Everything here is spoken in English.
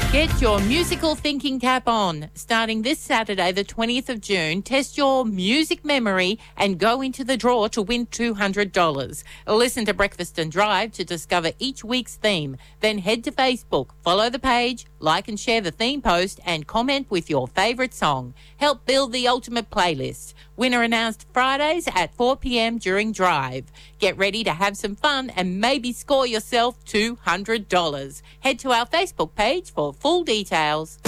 Get your musical thinking cap on. Starting this Saturday, the 20th of June, test your music memory and go into the draw to win $200. Listen to Breakfast and Drive to discover each week's theme. Then head to Facebook, follow the page, like and share the theme post, and comment with your favourite song. Help build the ultimate playlist. Winner announced Fridays at 4 p.m. during Drive. Get ready to have some fun and maybe score yourself $200. Head to our Facebook page for full details.